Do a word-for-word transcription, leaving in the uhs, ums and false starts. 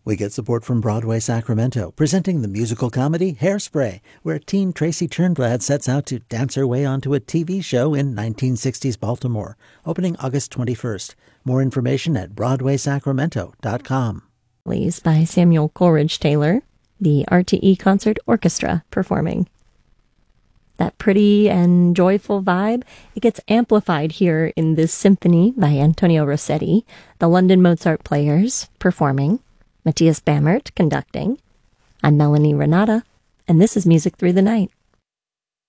We get support from Broadway Sacramento, presenting the musical comedy Hairspray, where teen Tracy Turnblad sets out to dance her way onto a T V show in nineteen sixties Baltimore, opening August twenty-first. More information at broadway sacramento dot com. By Samuel Coleridge Taylor, the R T E Concert Orchestra performing. That pretty and joyful vibe, it gets amplified here in this symphony by Antonio Rossetti, the London Mozart Players performing, Matthias Bammert conducting. I'm Melanie Renata, and this is Music Through the Night.